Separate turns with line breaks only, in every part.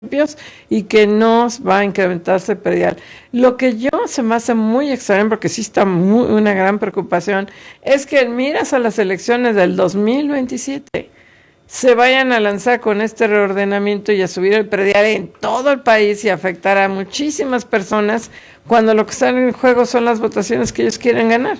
y que no va a incrementarse el predial. Lo que yo se me hace muy extraño, porque sí está una gran preocupación, es que miras a las elecciones del 2027, se vayan a lanzar con este reordenamiento y a subir el predial en todo el país y afectar a muchísimas personas, cuando lo que está en juego son las votaciones que ellos quieren ganar.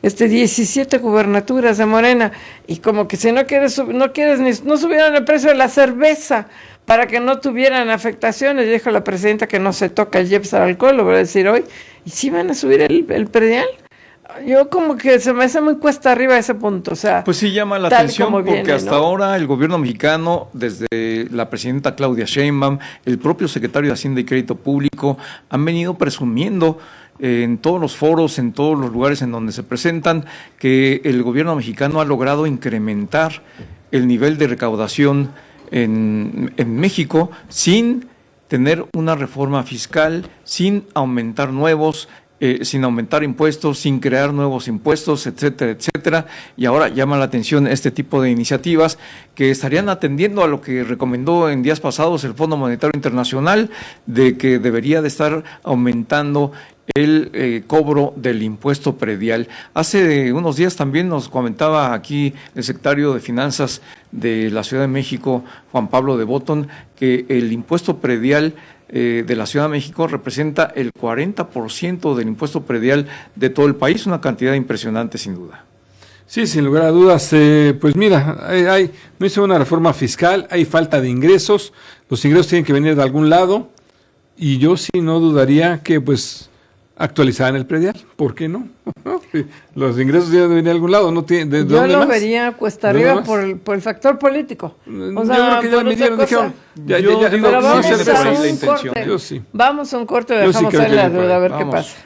17 gubernaturas de Morena, y como que si no subieron el precio de la cerveza para que no tuvieran afectaciones. Dijo la presidenta que no se toca el IEPS al alcohol, lo voy a decir hoy, y sí van a subir el predial. Yo como que se me hace muy cuesta arriba ese punto, o sea...
Pues sí llama la atención porque hasta ahora el gobierno mexicano, desde la presidenta Claudia Sheinbaum, el propio secretario de Hacienda y Crédito Público, han venido presumiendo en todos los foros, en todos los lugares en donde se presentan, que el gobierno mexicano ha logrado incrementar el nivel de recaudación en México sin tener una reforma fiscal, sin aumentar sin aumentar impuestos, sin crear nuevos impuestos, etcétera, etcétera. Y ahora llama la atención este tipo de iniciativas que estarían atendiendo a lo que recomendó en días pasados el Fondo Monetario Internacional, de que debería de estar aumentando el cobro del impuesto predial. Hace unos días también nos comentaba aquí el secretario de Finanzas de la Ciudad de México, Juan Pablo de Botton, que el impuesto predial de la Ciudad de México representa el 40% del impuesto predial de todo el país, una cantidad impresionante sin duda.
Sí, sin lugar a dudas, pues mira, no hizo una reforma fiscal, hay falta de ingresos, los ingresos tienen que venir de algún lado, y yo sí no dudaría que pues actualizaran el predial, ¿por qué no? Los ingresos deben venir de algún lado, ¿no? ¿De
yo
dónde
lo
más?
Vería cuesta arriba por el factor político.
O sea, yo creo que ya midieron, dijeron,
pero vamos a un corte.
Yo sí.
Vamos a un corte y dejamos en la duda a ver qué pasa.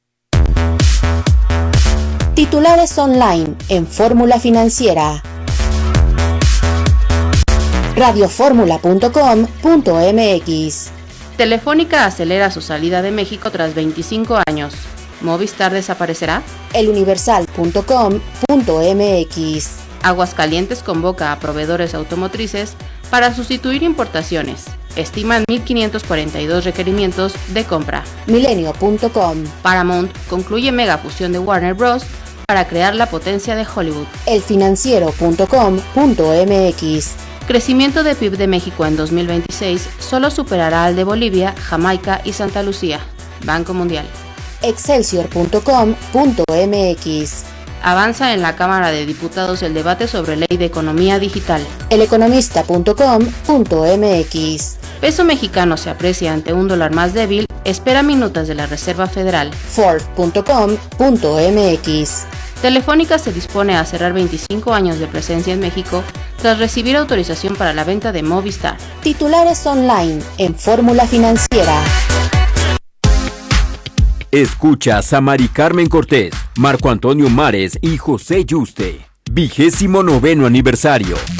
Titulares online en Fórmula Financiera. radioformula.com.mx.
Telefónica acelera su salida de México tras 25 años. ¿Movistar desaparecerá?
eluniversal.com.mx.
Aguascalientes convoca a proveedores automotrices para sustituir importaciones. Estiman 1.542 requerimientos de compra.
Milenio.com.
Paramount concluye megafusión de Warner Bros. Para crear la potencia de Hollywood.
elfinanciero.com.mx.
Crecimiento de PIB de México en 2026 solo superará al de Bolivia, Jamaica y Santa Lucía. Banco Mundial.
Excelsior.com.mx.
Avanza en la Cámara de Diputados el debate sobre ley de economía digital.
Eleconomista.com.mx.
Peso mexicano se aprecia ante un dólar más débil, espera minutas de la Reserva Federal.
Ford.com.mx.
Telefónica se dispone a cerrar 25 años de presencia en México tras recibir autorización para la venta de Movistar.
Titulares online en Fórmula Financiera.
Escuchas a Mari Carmen Cortés, Marco Antonio Mares y José Yuste. 29º aniversario.